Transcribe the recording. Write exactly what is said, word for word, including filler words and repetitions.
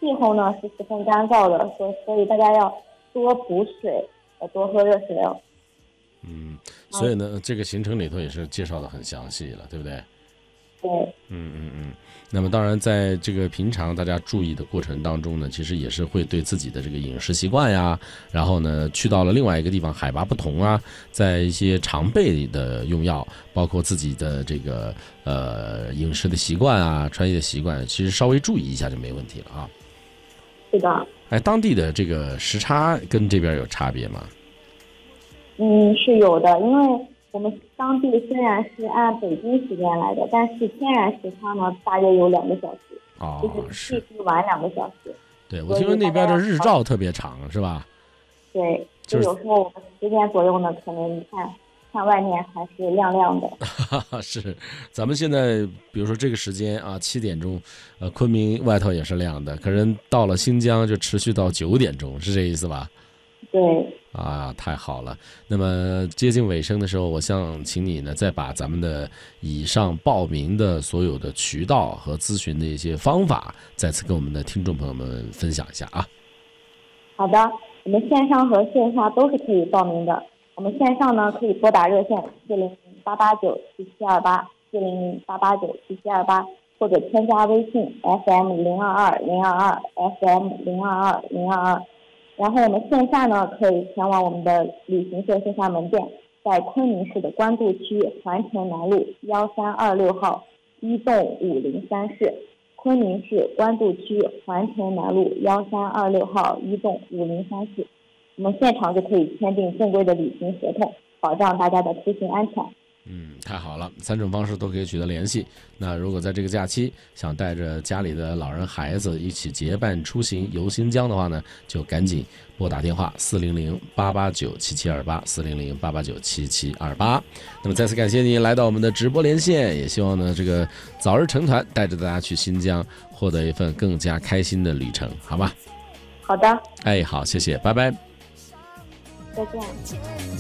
气候呢是十分干燥的，所所以大家要多补水，呃，多喝热水哦。 嗯，所以呢，这个行程里头也是介绍的很详细了，对不对？ 对， 嗯嗯嗯。那么当然，在这个平常大家注意的过程当中呢，其实也是会对自己的这个饮食习惯呀，然后呢，去到了另外一个地方，海拔不同啊，在一些常备的用药，包括自己的这个呃饮食的习惯啊、穿衣的习惯，其实稍微注意一下就没问题了啊。 是的。 哎，当地的这个时差跟这边有差别吗？ 嗯，是有的，因为我们当地虽然是按北京时间来的，但是天然时差呢大约有两个小时， 哦， 就是必须晚两个小时。 对，我听说那边的日照特别长，是吧？ 对， 就有时候我们十点左右呢，可能你看看外面还是亮亮的。 是，咱们现在比如说这个时间啊，七点钟，呃，昆明外头也是亮的，可是到了新疆就持续到九点钟，是这意思吧？ 对。 啊，太好了！那么接近尾声的时候，我想请你呢，再把咱们的以上报名的所有的渠道和咨询的一些方法，再次跟我们的听众朋友们分享一下啊。 好的，我们线上和线下都是可以报名的。我们线上呢，可以拨打热线四零零八八九七七二八四零零八八九七七二八，或者添加微信 F M 零二二零二二 F M 零二二零二二。然后我们线下呢，可以前往我们的旅行社线下门店，在昆明市的官渡区环城南路幺三二六号一栋五零三室，昆明市官渡区环城南路幺三二六号一栋五零三室，我们现场就可以签订正规的旅行合同，保障大家的出行安全。 嗯，太好了，三种方式都可以取得联系。那如果在这个假期想带着家里的老人孩子一起结伴出行游新疆的话呢，就赶紧拨打电话四零零八八九七七二八四零零八八九七七二八。那么再次感谢您来到我们的直播连线，也希望呢这个早日成团，带着大家去新疆，获得一份更加开心的旅程，好吧？ 好的。 哎，好，谢谢，拜拜。 再见。